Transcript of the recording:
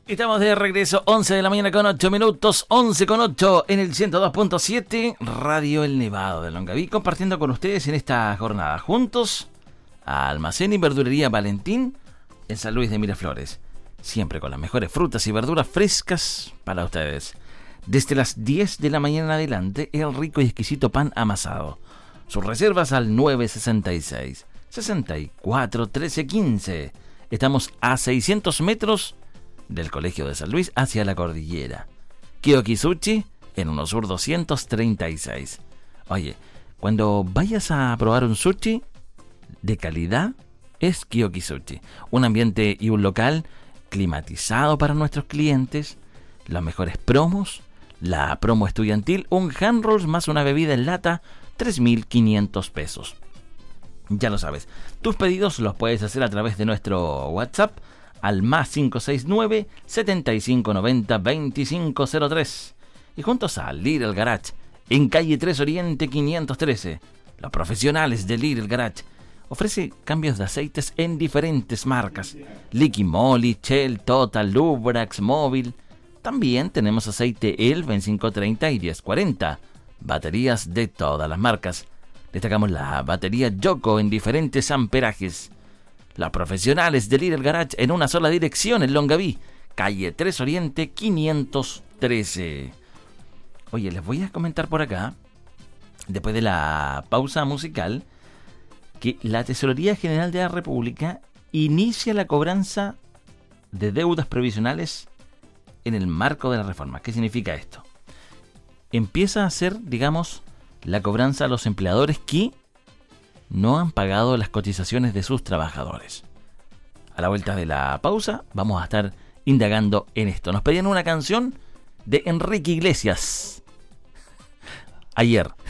Estamos de regreso, 11 de la mañana con 8 minutos, 11 con 8 en el 102.7, Radio El Nevado de Longaví, compartiendo con ustedes en esta jornada. Juntos, a Almacén y Verdulería Valentín, en San Luis de Miraflores. Siempre con las mejores frutas y verduras frescas para ustedes. Desde las 10 de la mañana en adelante, el rico y exquisito pan amasado. Sus reservas al 966 64 13 15. Estamos a 600 metros del Colegio de San Luis hacia la cordillera. Kiyoki Sushi en Uno Sur 236. Oye, cuando vayas a probar un sushi de calidad, es Kiyoki Sushi. Un ambiente y un local climatizado para nuestros clientes, los mejores promos, la promo estudiantil, un hand rolls más una bebida en lata, 3.500 pesos. Ya lo sabes, tus pedidos los puedes hacer a través de nuestro WhatsApp al más 569-7590-2503. Y juntos a Little Garage, en calle 3 Oriente 513. Los profesionales de Little Garage ofrece cambios de aceites en diferentes marcas: Liqui Moly, Shell, Total, Lubrax, Móvil. También tenemos aceite Elva en 530 y 1040. Baterías de todas las marcas. Destacamos la batería Yoko en diferentes amperajes. Los profesionales de Little Garage en una sola dirección en Longaví, calle 3 Oriente 513. Oye, les voy a comentar por acá, después de la pausa musical, que la Tesorería General de la República inicia la cobranza de deudas provisionales en el marco de la reforma. ¿Qué significa esto? Empieza a hacer, digamos, la cobranza a los empleadores que no han pagado las cotizaciones de sus trabajadores. A la vuelta de la pausa vamos a estar indagando en esto. Nos pedían una canción de Enrique Iglesias ayer.